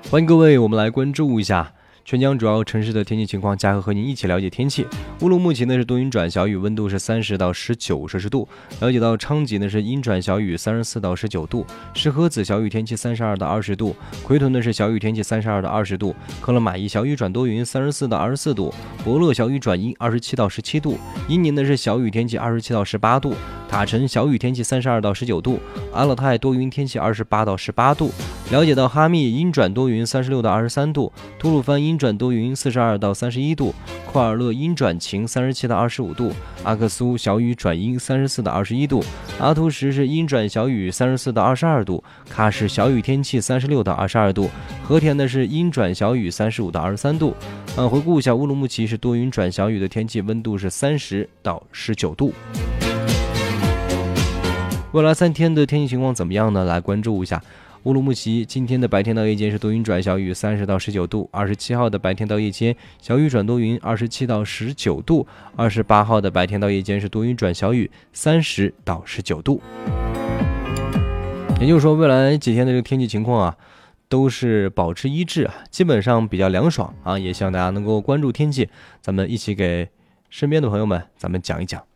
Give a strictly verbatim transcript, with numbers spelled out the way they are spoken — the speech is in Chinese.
欢迎各位，我们来关注一下全江主要城市的天气情况，嘉禾和您一起了解天气。乌鲁木齐呢是多云转小雨，温度是三十到十九摄氏度。了解到昌吉呢是阴转小雨，三十四到十九度。石河子小雨天气三十二到二十度。奎屯呢是小雨天气三十二到二十度。克勒玛依小雨转多云，三十四到二十四度。博乐小雨转阴，二十七到十七度。伊宁呢是小雨天气二十七到十八度。塔城小雨天气三十二到十九度。阿勒泰多云天气二十八到十八度。了解到哈密阴转多云，三十六到二十三度。吐鲁番阴转多云，四十二到三十一度。库尔勒阴转晴，三十七到二十五度。阿克苏小雨转阴，三十四到二十一度。阿图什是阴转小雨，三十四到二十二度。喀什小雨天气三十六到二十二度。和田呢是阴转小雨，三十五到二十三度。嗯，回顾一下，乌鲁木齐是多云转小雨的天气，温度是三十到十九度。未来三天的天气情况怎么样呢？来关注一下。乌鲁木齐今天的白天到夜间是多云转小雨，三十到十九度。二十七号的白天到夜间小雨转多云，二十七到十九度。二十八号的白天到夜间是多云转小雨，三十到十九度。也就是说，未来几天的这个天气情况啊，都是保持一致啊，基本上比较凉爽啊。也希望大家能够关注天气，咱们一起给身边的朋友们咱们讲一讲。